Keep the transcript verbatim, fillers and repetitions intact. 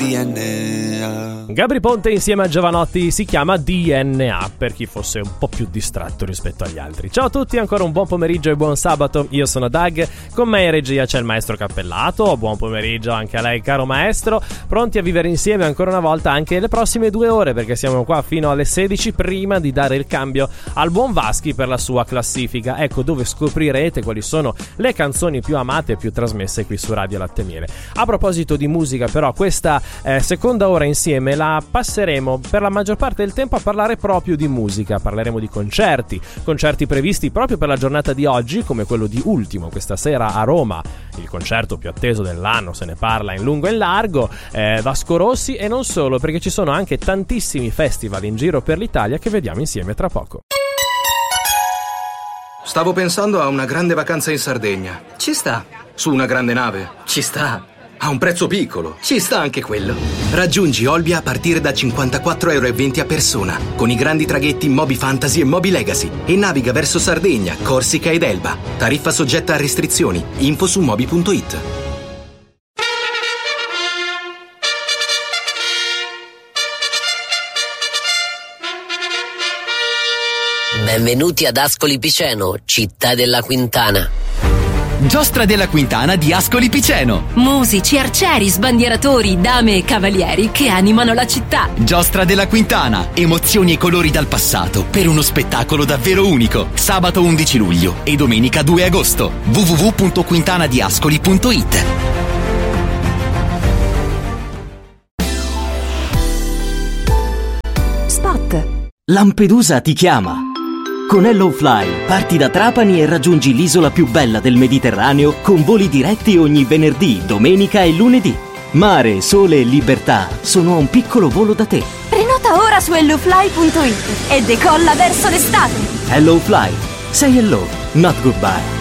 D N A. Gabry Ponte insieme a Giovanotti si chiama D N A, per chi fosse un po' più distratto rispetto agli altri. Ciao a tutti, ancora un buon pomeriggio e buon sabato. Io sono Doug, con me in regia c'è il maestro Cappellato. Buon pomeriggio anche a lei, caro maestro. Pronti a vivere insieme ancora una volta anche le prossime due ore, perché siamo qua fino alle sedici, prima di dare il cambio al buon Vaschi per la sua classifica. Ecco dove scoprirete quali sono le canzoni più amate e più trasmesse qui su Radio Latte Miele. A proposito di musica, però, questa eh, seconda ora insieme la passeremo per la maggior parte del tempo a parlare proprio di musica. Parleremo di concerti, concerti previsti proprio per la giornata di oggi, come quello di Ultimo questa sera a Roma, il concerto più atteso dell'anno, se ne parla in lungo e in largo, eh, Vasco Rossi, e non solo, perché ci sono anche tantissimi festival in giro per l'Italia che vediamo insieme tra poco. Stavo pensando a una grande vacanza in Sardegna. Ci sta. Su una grande nave. Ci sta. A un prezzo piccolo. Ci sta anche quello. Raggiungi Olbia a partire da cinquantaquattro euro e venti a persona, con i grandi traghetti Moby Fantasy e Moby Legacy, e naviga verso Sardegna, Corsica ed Elba. Tariffa soggetta a restrizioni. Info su moby punto it. Benvenuti ad Ascoli Piceno, città della Quintana. Giostra della Quintana di Ascoli Piceno. Musici, arcieri, sbandieratori, dame e cavalieri che animano la città. Giostra della Quintana, emozioni e colori dal passato per uno spettacolo davvero unico. Sabato undici luglio e domenica due agosto. w w w punto quintanadiascoli punto it. Spot. Lampedusa ti chiama. Con HelloFly parti da Trapani e raggiungi l'isola più bella del Mediterraneo con voli diretti ogni venerdì, domenica e lunedì. Mare, sole e libertà sono a un piccolo volo da te. Prenota ora su hellofly punto it e decolla verso l'estate. HelloFly. Say hello, not goodbye.